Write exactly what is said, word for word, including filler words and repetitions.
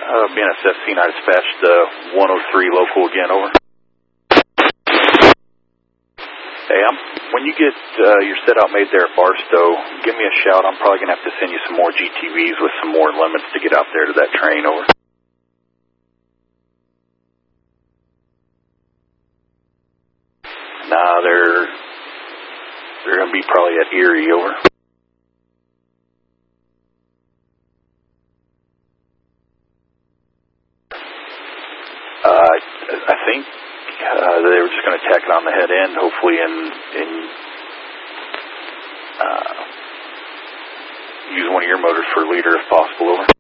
Uh, B N S F C, I dispatched uh, one oh three local again, over. Hey, I'm, when you get uh, your set out made there at Barstow, give me a shout. I'm probably going to have to send you some more G T Vs with some more limits to get out there to that train, over. Nah, they're, they're going to be probably at Erie, over. Uh, I think uh, they were just going to tack it on the head end, hopefully, and, and uh, use one of your motors for a leader if possible, over.